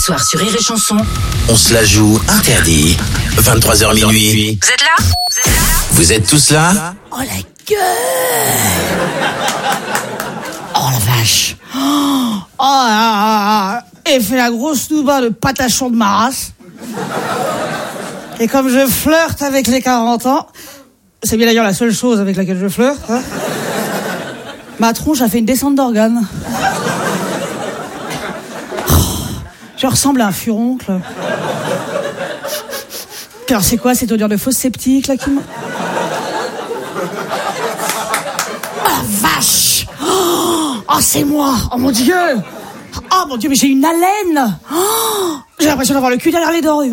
soir sur Rire et Chanson. On se la joue interdit. 23h minuit. Vous êtes là? Vous êtes tous là? Oh la gueule! Oh la vache! Et fait la grosse nouba de patachon de ma race. Et comme je flirte avec les 40 ans, c'est bien d'ailleurs la seule chose avec laquelle je flirte, hein, ma tronche a fait une descente d'organes. Je ressemble à un furoncle. Puis alors c'est quoi cette odeur de fausse sceptique là qui me... Oh la vache! Oh c'est moi! Oh mon Dieu! Oh mon Dieu, mais j'ai une haleine! Oh, j'ai l'impression d'avoir le cul derrière les dents.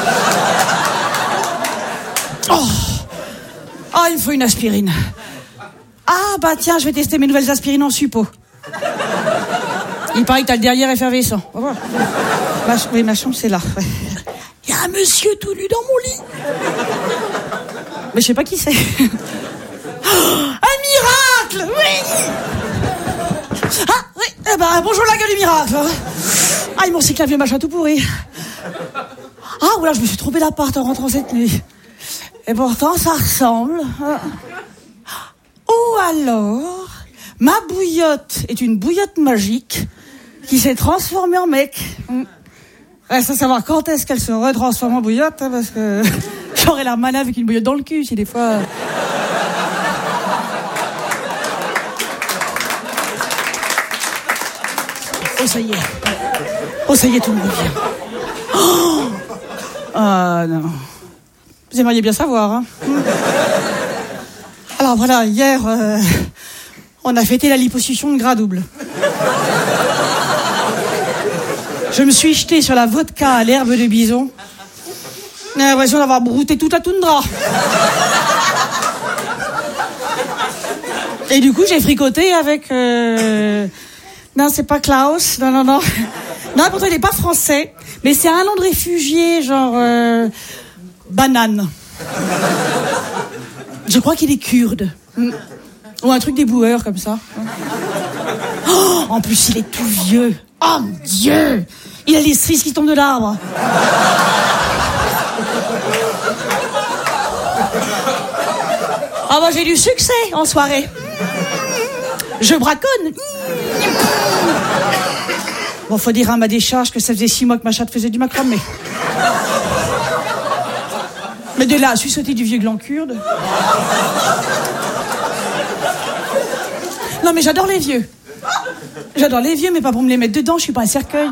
Oh, il me faut une aspirine. Ah bah tiens, je vais tester mes nouvelles aspirines en suppo. Il paraît que t'as le derrière effervescent. On va voir. Ma chambre, c'est là. Il y a un monsieur tout nu dans mon lit. Mais je sais pas qui c'est. Un miracle! Oui! Ah, oui. Eh ben, bonjour la gueule du miracle. Ah, ils m'ont recyclé un vieux machin tout pourri. Ah, oula, je me suis trompée d'appart en rentrant cette nuit. Et pourtant, ça ressemble. Ou alors, ma bouillotte est une bouillotte magique qui s'est transformée en mec. Reste à savoir quand est-ce qu'elle se retransforme en bouillotte, hein, parce que j'aurais l'air malin avec une bouillotte dans le cul, si des fois... Oh, ça y est. Oh, ça y est, tout le monde vient. Oh ah, non. Vous aimeriez bien savoir, hein. Alors voilà, hier, on a fêté la liposuction de gras double. Je me suis jetée sur la vodka à l'herbe de bison. J'ai l'impression d'avoir brouté toute la toundra. Et du coup, j'ai fricoté avec... Non, c'est pas Klaus. Non. Non, pourtant, il n'est pas français. Mais c'est un nom de réfugié, genre... Banane. Je crois qu'il est kurde. Ou un truc des boueurs, comme ça. Oh, en plus, il est tout vieux. Oh, mon Dieu! Il a les cerises qui tombent de l'arbre. Ah, bah, j'ai du succès en soirée. Je braconne. Bon, faut dire à ma décharge que ça faisait 6 mois que ma chatte faisait du macramé. Mais de là à sucer du vieux gland kurde. Non, mais j'adore les vieux. J'adore les vieux, mais pas pour me les mettre dedans, je suis pas un cercueil.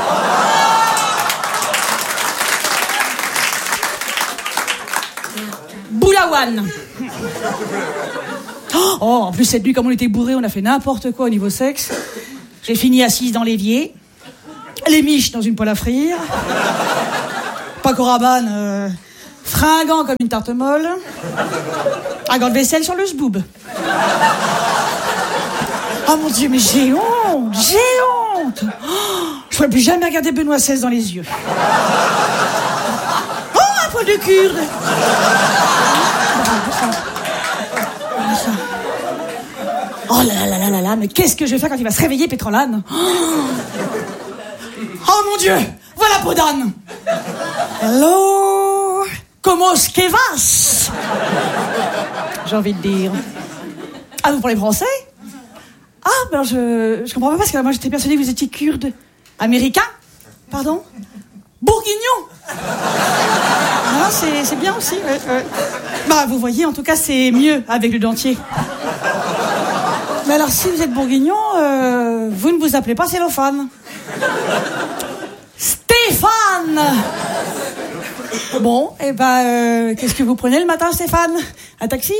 Boulawan. Oh, en plus, cette nuit, comme on était bourrés, on a fait n'importe quoi au niveau sexe. J'ai fini assise dans l'évier. Les miches dans une poêle à frire. Paco Rabanne, fringant comme une tarte molle. Un gant de vaisselle sur le zboob. Oh mon Dieu, mais j'ai honte. Je ne pourrais plus jamais regarder Benoît XVI dans les yeux. Oh, un poil de kurde. Oh là, mais qu'est-ce que je vais faire quand il va se réveiller, Pétrolane? Oh mon Dieu, voilà Podane. Hello, comment ce que vas? J'ai envie de dire. Ah, vous parlez français? Ah, ben je comprends pas parce que moi j'étais persuadée que vous étiez kurde. Américain? Pardon? Bourguignon? Ah, c'est bien aussi. Ouais. Bah, vous voyez, en tout cas, c'est mieux avec le dentier. Mais alors, si vous êtes bourguignon, vous ne vous appelez pas cellophane. Stéphane! Bon, et qu'est-ce que vous prenez le matin, Stéphane? Un taxi?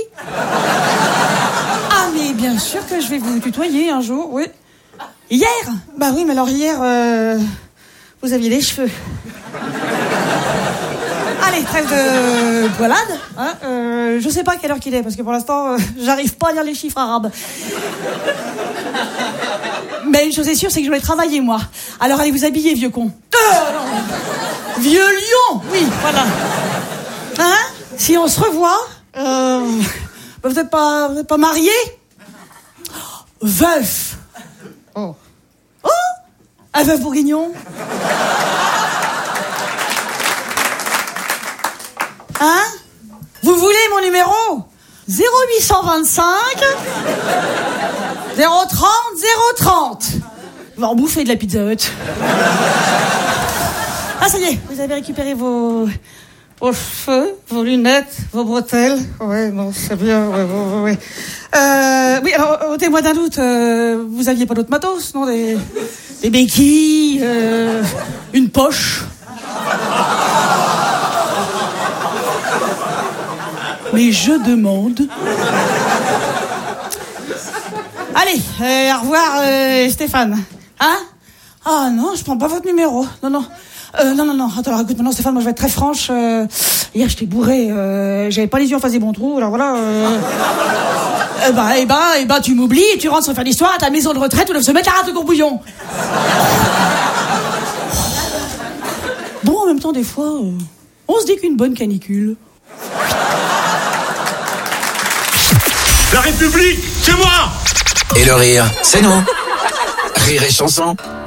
Ah, mais bien sûr que je vais vous tutoyer un jour, oui. Hier? Bah oui, mais alors hier, vous aviez les cheveux. Allez, trêve de poilade. Hein, je sais pas à quelle heure qu'il est, parce que pour l'instant, j'arrive pas à lire les chiffres arabes. Mais une chose est sûre, c'est que je voulais travailler, moi. Alors allez vous habiller, vieux con. Vieux lion, oui, voilà. Hein? Si on se revoit, vous êtes pas marié? Veuf. Oh. Un veuf bourguignon. 0825 030 030. On va en bouffer de la Pizza Hut. Ah, ça y est, vous avez récupéré vos cheveux, vos lunettes, vos bretelles. Ouais, non, c'est bien, ouais. Oui, alors, ôtez-moi d'un doute, vous aviez pas d'autres matos, non? Des béquilles, une poche. Mais je demande. Allez, au revoir, Stéphane. Hein? Ah non, je prends pas votre numéro. Non. Non. Attends, alors écoute, maintenant Stéphane, moi je vais être très franche. Hier j'étais bourré, j'avais pas les yeux en face des bons trous, alors voilà. Tu m'oublies et tu rentres sans faire l'histoire à ta maison de retraite où doivent se mettre la rate de courbouillon. Bon, en même temps, des fois, on se dit qu'une bonne canicule. La République, c'est moi! Et le rire, c'est nous. Rire et chanson.